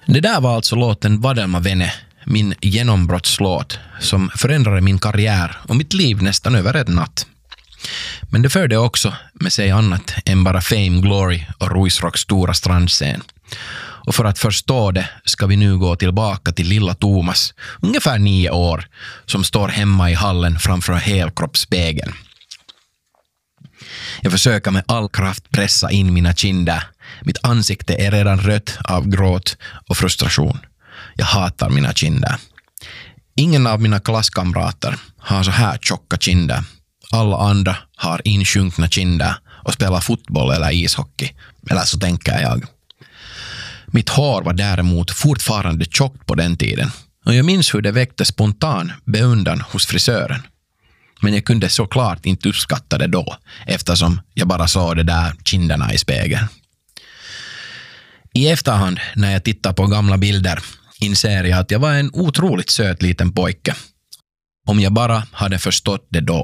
Det där var alltså låten Vadelma Vene, min genombrottslåt som förändrade min karriär och mitt liv nästan över en natt. Men det förde också med sig annat än bara fame, glory och Ruisrocks stora strandscen. Och för att förstå det ska vi nu gå tillbaka till lilla Thomas, ungefär 9 år, som står hemma i hallen framför helkroppsspegeln. Jag försöker med all kraft pressa in mina kinder. Mitt ansikte är redan rött av gråt och frustration. Jag hatar mina kinder. Ingen av mina klasskamrater har så här tjocka kinder. Alla andra har insjunkna kinder och spelar fotboll eller ishockey. Eller så tänker jag. Mitt hår var däremot fortfarande tjockt på den tiden. Och jag minns hur det väckte spontan beundran hos frisören. Men jag kunde såklart inte uppskatta det då, eftersom jag bara såg det där kinderna i spegeln. I efterhand, när jag tittar på gamla bilder, inser jag att jag var en otroligt söt liten pojke. Om jag bara hade förstått det då.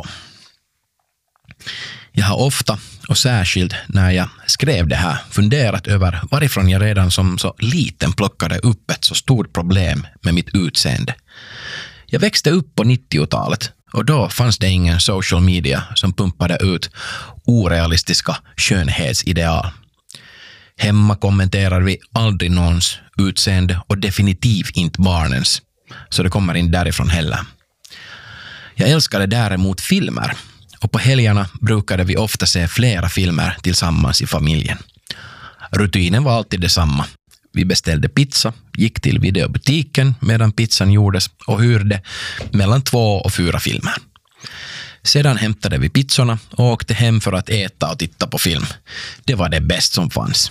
Jag har ofta, och särskilt när jag skrev det här, funderat över varifrån jag redan som så liten plockade upp ett så stort problem med mitt utseende. Jag växte upp på 90-talet och då fanns det ingen social media som pumpade ut orealistiska skönhetsideal. Hemma kommenterar vi aldrig någons utseende och definitivt inte barnens, så det kommer inte därifrån heller. Jag älskade däremot filmer. Och på helgerna brukade vi ofta se flera filmer tillsammans i familjen. Rutinen var alltid detsamma. Vi beställde pizza, gick till videobutiken medan pizzan gjordes och hyrde mellan 2 och 4 filmer. Sedan hämtade vi pizzorna och åkte hem för att äta och titta på film. Det var det bäst som fanns.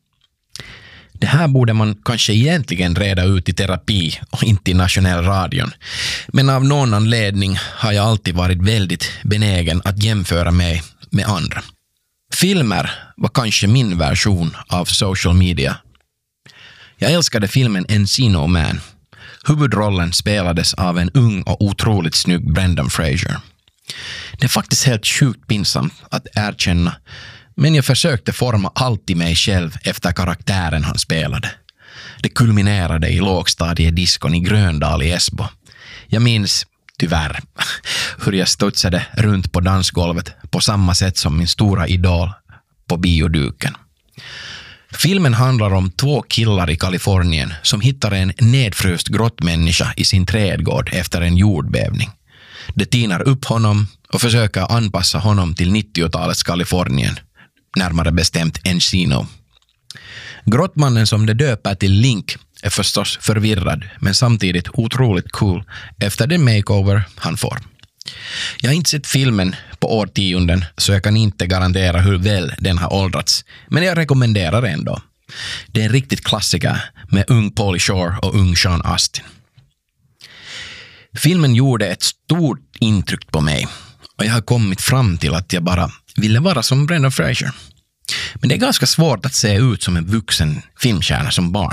Det här borde man kanske egentligen reda ut i terapi och inte i nationell radion. Men av någon anledning har jag alltid varit väldigt benägen att jämföra mig med andra. Filmer var kanske min version av social media. Jag älskade filmen Encino Man. Huvudrollen spelades av en ung och otroligt snygg Brendan Fraser. Det är faktiskt helt sjukt pinsamt att erkänna, men jag försökte forma allt i mig själv efter karaktären han spelade. Det kulminerade i lågstadiediskon i Gröndal i Esbo. Jag minns, tyvärr, hur jag studsade runt på dansgolvet på samma sätt som min stora idol på bioduken. Filmen handlar om 2 killar i Kalifornien som hittar en nedfryst grottmänniska i sin trädgård efter en jordbävning. De tinar upp honom och försöker anpassa honom till 90-talets Kalifornien, närmare bestämt Encino. Grottmannen som de döper till Link är förstås förvirrad, men samtidigt otroligt cool efter den makeover han får. Jag har inte sett filmen på årtionden, så jag kan inte garantera hur väl den har åldrats, men jag rekommenderar ändå. Det är en riktigt klassiker med ung Pauly Shore och ung Sean Astin. Filmen gjorde ett stort intryck på mig och jag har kommit fram till att jag bara ville vara som Brendan Fraser. Men det är ganska svårt att se ut som en vuxen filmstjärna som barn.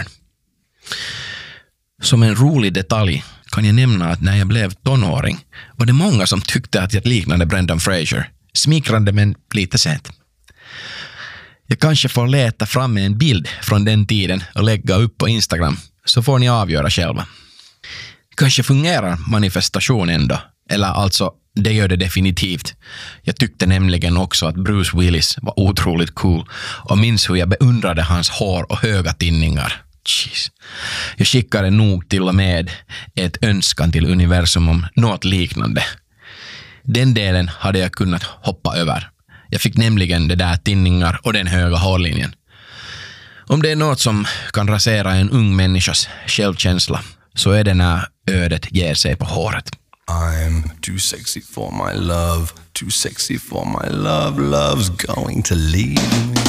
Som en rolig detalj kan jag nämna att när jag blev tonåring var det många som tyckte att jag liknade Brendan Fraser. Smickrande men lite sent. Jag kanske får leta fram en bild från den tiden och lägga upp på Instagram, så får ni avgöra själva. Kanske fungerar manifestation ändå, eller alltså det gör det definitivt. Jag tyckte nämligen också att Bruce Willis var otroligt cool och minns hur jag beundrade hans hår och höga tinningar. Jeez. Jag skickade nog till och med ett önskan till universum om något liknande. Den delen hade jag kunnat hoppa över. Jag fick nämligen det där tinningar och den höga hårlinjen. Om det är något som kan rasera en ung människas självkänsla, så är det när ödet ger sig på håret. I'm too sexy for my love, too sexy for my love, love's going to leave me.